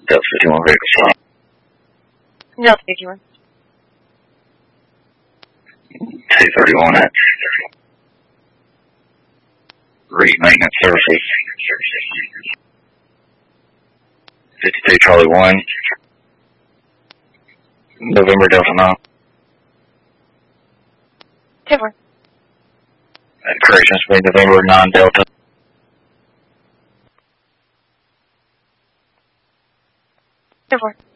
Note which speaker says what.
Speaker 1: Delta 51 vehicle slot.
Speaker 2: Delta 51.
Speaker 1: 231 at Reed Maintenance Services. 52 Charlie 1. November Delta 9.
Speaker 2: 10-4.
Speaker 1: Correction speed November 9 Delta.
Speaker 2: 10-4.